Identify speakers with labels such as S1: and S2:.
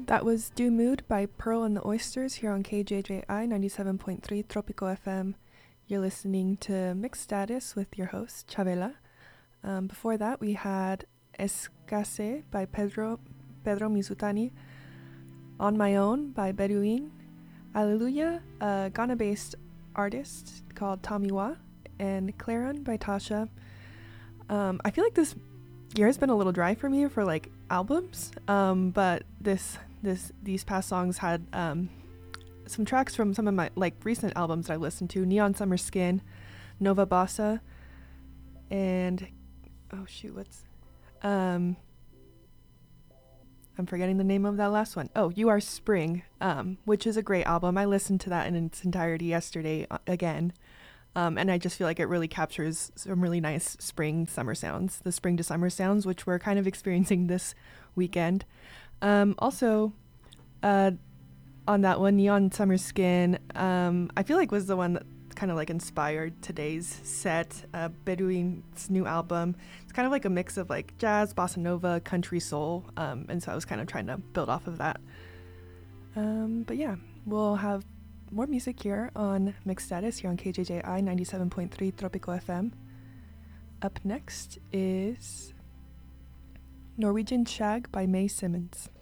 S1: That was Do Mood by Pearl and the Oysters here on KJJI 97.3 Tropico FM. You're listening to Mixed Status with your host, Chavela. Before that, we had Escase by Pedro Mizutani, On My Own by Bedouin, Alleluia, a Ghana-based artist called Tamiwa, and Claron by Tasha. I feel like this year has been a little dry for me for like albums, but these past songs had some tracks from some of my like recent albums that I listened to: Neon Summer Skin, Nova Bossa, and I'm forgetting the name of that last one. Oh, You Are Spring, which is a great album. I listened to that in its entirety yesterday again. And I just feel like it really captures some really nice summer sounds, the spring to summer sounds, which we're kind of experiencing this weekend. Also, on that one, Neon Summer Skin, I feel like was the one that kind of like inspired today's set. Bedouin's new album. It's kind of like a mix of like jazz, bossa nova, country soul, and so I was kind of trying to build off of that. But yeah, we'll have more music here on Mixed Status here on KJJI 97.3 Tropico FM. Up next is Norwegian Shag by May Simmons.